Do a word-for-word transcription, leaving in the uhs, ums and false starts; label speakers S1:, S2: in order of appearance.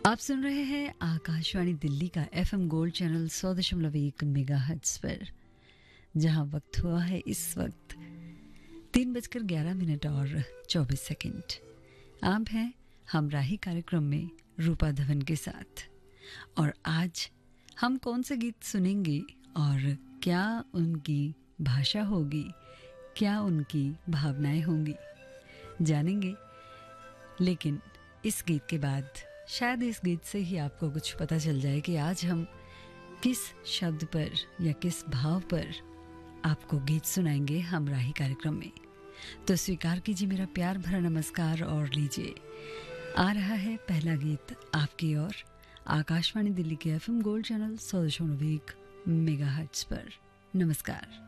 S1: आप सुन रहे हैं आकाशवाणी दिल्ली का एफएम गोल्ड चैनल सौ दशमलव एक मेगा हर्ट्ज पर, जहां वक्त हुआ है इस वक्त तीन बजकर ग्यारह मिनट और चौबीस सेकंड। आप हैं हमराही कार्यक्रम में रूपा धवन के साथ, और आज हम कौन से गीत सुनेंगे और क्या उनकी भाषा होगी, क्या उनकी भावनाएं होंगी, जानेंगे। लेकिन इस गीत के बाद शायद इस गीत से ही आपको कुछ पता चल जाए कि आज हम किस शब्द पर या किस भाव पर आपको गीत सुनाएंगे हमराही कार्यक्रम में। तो स्वीकार कीजिए मेरा प्यार भरा नमस्कार और लीजिए, आ रहा है पहला गीत आपकी ओर आकाशवाणी दिल्ली के एफएम गोल्ड चैनल सौ दशमलव एक मेगा हर्ट्ज पर। नमस्कार।